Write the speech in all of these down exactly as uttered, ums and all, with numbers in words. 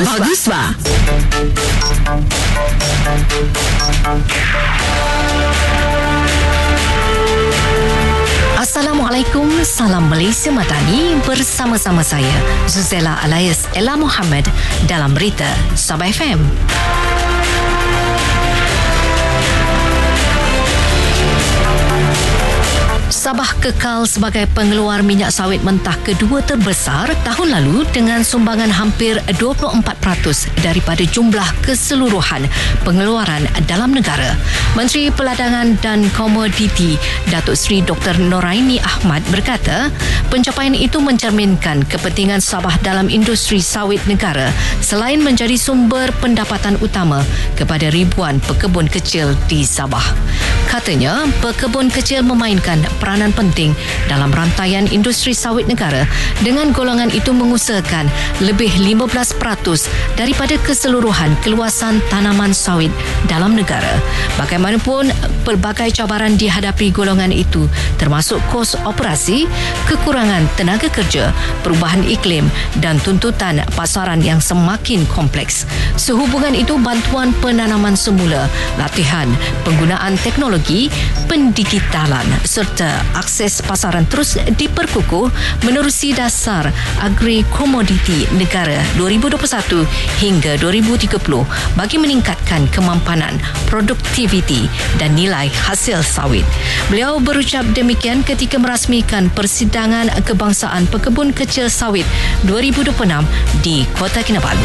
Bagus, Bagus ba? Assalamualaikum, salam Malaysia Madani, bersama-sama saya Zuzela alias Ella Muhammad dalam berita Sabah F M. Sabah kekal sebagai pengeluar minyak sawit mentah kedua terbesar tahun lalu dengan sumbangan hampir dua puluh empat peratus daripada jumlah keseluruhan pengeluaran dalam negara. Menteri Peladangan dan Komoditi Datuk Seri Doktor Noraini Ahmad berkata, pencapaian itu mencerminkan kepentingan Sabah dalam industri sawit negara selain menjadi sumber pendapatan utama kepada ribuan pekebun kecil di Sabah. Katanya, pekebun kecil memainkan peranan penting dalam rantaian industri sawit negara dengan golongan itu mengusahakan lebih lima belas peratus daripada keseluruhan keluasan tanaman sawit dalam negara. Bagaimanapun, pelbagai cabaran dihadapi golongan itu termasuk kos operasi, kekurangan tenaga kerja, perubahan iklim dan tuntutan pasaran yang semakin kompleks. Sehubungan itu, bantuan penanaman semula, latihan, penggunaan teknologi, pendigitalan serta akses pasaran terus diperkukuh menerusi dasar agri-komoditi negara dua ribu dua puluh satu hingga dua ribu tiga puluh bagi meningkatkan kemampanan, produktiviti dan nilai hasil sawit. Beliau berucap demikian ketika merasmikan Persidangan Kebangsaan Pekebun Kecil Sawit dua ribu dua puluh enam di Kota Kinabalu.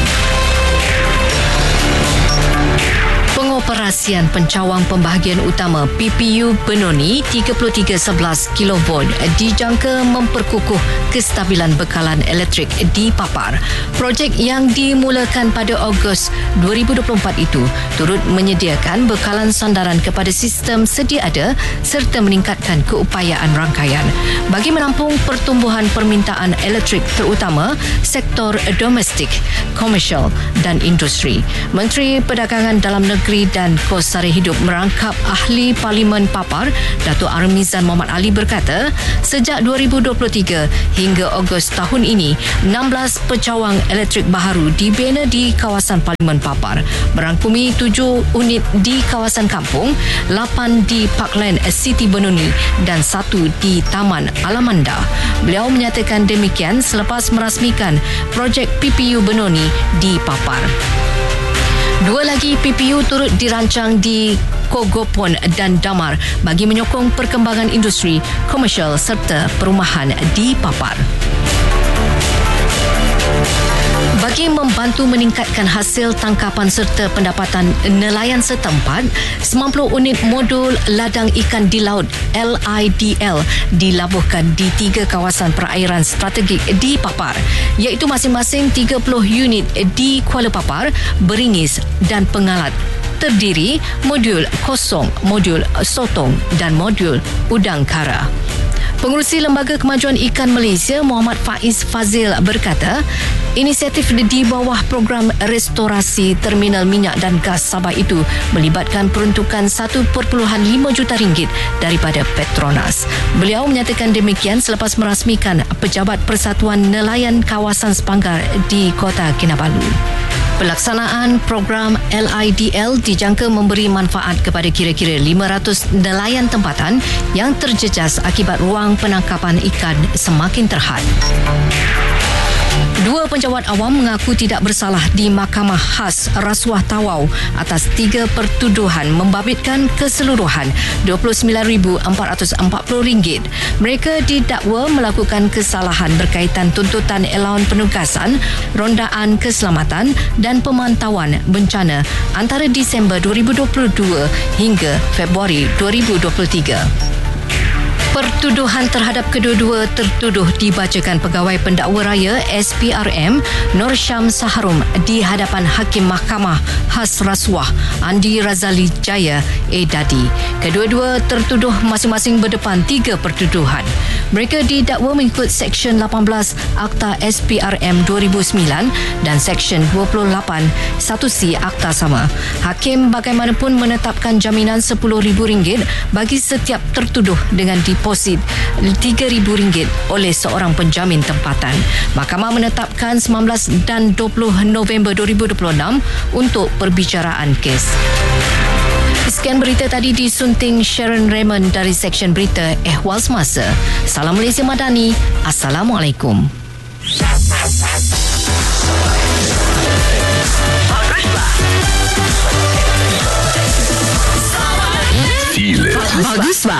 Pengoperasian pencawang pembahagian utama P P U Benoni tiga puluh tiga sebelas kilovolt dijangka memperkukuh kestabilan bekalan elektrik di Papar. Projek yang dimulakan pada Ogos dua ribu dua puluh empat itu turut menyediakan bekalan sandaran kepada sistem sedia ada serta meningkatkan keupayaan rangkaian bagi menampung pertumbuhan permintaan elektrik terutama sektor domestik, komersial dan industri. Menteri Perdagangan Dalam Negeri dan Kos Sara Hidup merangkap Ahli Parlimen Papar, Datuk Armizan Mohamad Ali berkata, sejak dua ribu dua puluh tiga hingga Ogos tahun ini, enam belas pencawang elektrik baharu dibina di kawasan Parlimen Papar, merangkumi tujuh unit di kawasan kampung, lapan di Parkland City Benoni dan satu di Taman Alamanda. Beliau menyatakan demikian selepas merasmikan projek P P U Benoni di Papar. Dua lagi P P U turut dirancang di Kogopon dan Damar bagi menyokong perkembangan industri, komersial serta perumahan di Papar. Bagi membantu meningkatkan hasil tangkapan serta pendapatan nelayan setempat, sembilan puluh unit modul ladang ikan di laut L I D L dilabuhkan di tiga kawasan perairan strategik di Papar, iaitu masing-masing tiga puluh unit di Kuala Papar, Beringis dan Pengalat. Terdiri modul kosong, modul sotong dan modul udang kara. Pengerusi Lembaga Kemajuan Ikan Malaysia Muhammad Faiz Fazil berkata, inisiatif di bawah program restorasi terminal minyak dan gas Sabah itu melibatkan peruntukan satu perpuluhan lima juta ringgit daripada Petronas. Beliau menyatakan demikian selepas merasmikan Pejabat Persatuan Nelayan Kawasan Sepanggar di Kota Kinabalu. Pelaksanaan program L I D L dijangka memberi manfaat kepada kira-kira lima ratus nelayan tempatan yang terjejas akibat ruang penangkapan ikan semakin terhad. Dua penjawat awam mengaku tidak bersalah di Mahkamah Khas Rasuah Tawau atas tiga pertuduhan membabitkan keseluruhan dua puluh sembilan ribu empat ratus empat puluh ringgit. Mereka didakwa melakukan kesalahan berkaitan tuntutan elaun penugasan, rondaan keselamatan dan pemantauan bencana antara Disember dua ribu dua puluh dua hingga Februari dua ribu dua puluh tiga. Pertuduhan terhadap kedua-dua tertuduh dibacakan Pegawai Pendakwa Raya S P R M Nur Syam Saharum di hadapan Hakim Mahkamah Khas Rasuah Andi Razali Jaya A. Dadi. Kedua-dua tertuduh masing-masing berdepan tiga pertuduhan. Mereka didakwa mengikut Seksyen lapan belas Akta S P R M dua ribu sembilan dan Seksyen dua puluh lapan satu C Akta sama. Hakim bagaimanapun menetapkan jaminan sepuluh ribu ringgit bagi setiap tertuduh dengan dipastikan deposit tiga ribu ringgit oleh seorang penjamin tempatan. Mahkamah menetapkan sembilan belas dan dua puluh November dua ribu dua puluh enam untuk perbicaraan kes. Sekian berita tadi disunting Sharon Raymond dari Seksyen Berita Ehwal Semasa. Salam Malaysia Madani. Assalamualaikum. Feel it. Bagus, Pak.